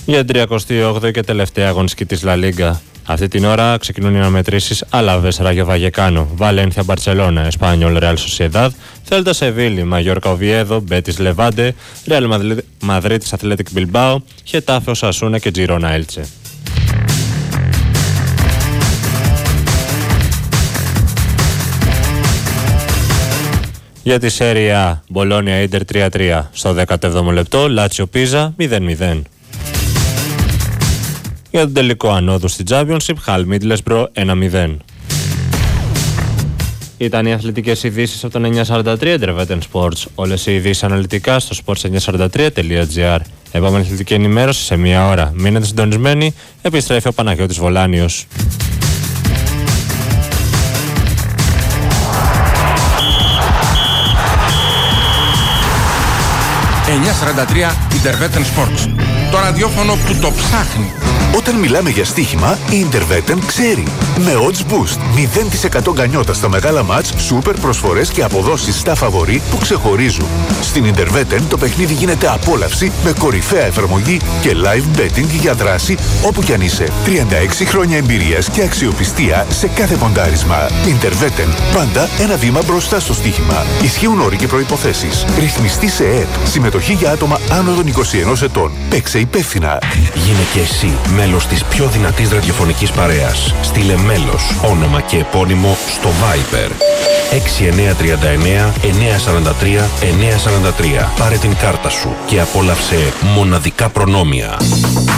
Για την 38η και τελευταία αγωνιστική της Λα Λίγκα. Αυτή την ώρα ξεκινούν οι αναμετρήσεις Άλαβες, Ράγιο Βαγεκάνο, Βαλένθια, Μπαρτσελώνα, Εσπάνιολ, Ρεάλ Σοσιεδάδ, Θέλτα Σεβίλη, Μαγιόρκα, Οβιέδο, Μπέτις, Λεβάντε, Ρεάλ Μαδρίτης, Αθλέτικ Μπιλμπάο, Χετάφε, Οσασούνα και Τζιρόνα Έλτσε. Για τη Serie A, Μπολόνια Ίντερ 3-3 στο 17ο λεπτό, Λάτσιο Πίζα 0-0. Για τον τελικό ανόδου στη Championship, Χαλ Μίτλεσμπρο 1-0. Ήταν οι αθλητικές ειδήσεις από το 943 Intervetten Sports. Όλες οι ειδήσεις αναλυτικά στο sports943.gr. Επόμενη αθλητική ενημέρωση σε μία ώρα. Μείνετε συντονισμένοι, επιστρέφει ο Παναγιώτης Βολάνιος. 943 Intervetten Sports. Το ραδιόφωνο που το ψάχνει. Όταν μιλάμε για στοίχημα, η Intervetten ξέρει. Με Odds Boost, 0% γκανιότα στα μεγάλα μάτς, σούπερ προσφορές και αποδόσεις στα φαβορί που ξεχωρίζουν. Στην Intervetten το παιχνίδι γίνεται απόλαυση με κορυφαία εφαρμογή και live betting για δράση όπου κι αν είσαι. 36 χρόνια εμπειρίας και αξιοπιστία σε κάθε ποντάρισμα. Intervetten, πάντα ένα βήμα μπροστά στο στοίχημα. Ισχύουν όροι και προϋποθέσεις. Ρυθμιστή σε ΕΕΠ. Συμμετοχή για άτομα άνω των 21 ετών. Παίξε υπεύθυνα. Γίνε και εσύ μέλος της πιο δυνατής ραδιοφωνικής παρέας. Στείλε μέλος, όνομα και επώνυμο στο Viber 6939 943 943. Πάρε την κάρτα σου και απόλαυσε μοναδικά προνόμια.